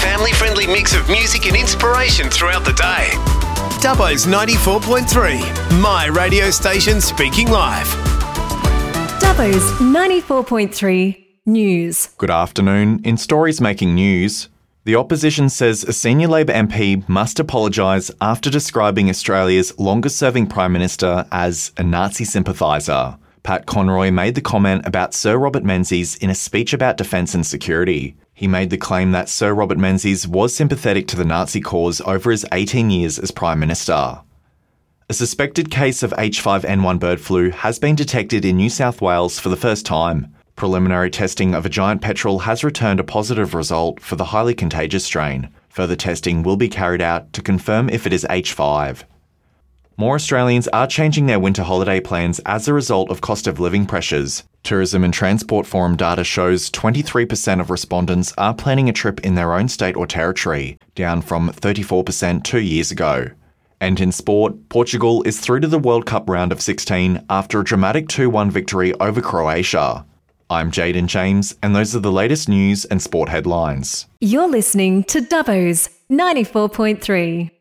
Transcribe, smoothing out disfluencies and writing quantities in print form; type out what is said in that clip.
family-friendly mix of music and inspiration throughout the day. Dubbo's 94.3, my radio station speaking live. Dubbo's 94.3 News. Good afternoon. In stories making news, the opposition says a senior Labor MP must apologise after describing Australia's longest-serving Prime Minister as a Nazi sympathiser. Pat Conroy made the comment about Sir Robert Menzies in a speech about defence and security. He made the claim that Sir Robert Menzies was sympathetic to the Nazi cause over his 18 years as Prime Minister. A suspected case of H5N1 bird flu has been detected in New South Wales for the first time. Preliminary testing of a giant petrel has returned a positive result for the highly contagious strain. Further testing will be carried out to confirm if it is H5. More Australians are changing their winter holiday plans as a result of cost of living pressures. Tourism and Transport Forum data shows 23% of respondents are planning a trip in their own state or territory, down from 34% 2 years ago. And in sport, Portugal is through to the World Cup round of 16 after a dramatic 2-1 victory over Croatia. I'm Jaden James, and those are the latest news and sport headlines. You're listening to Dubbo's 94.3.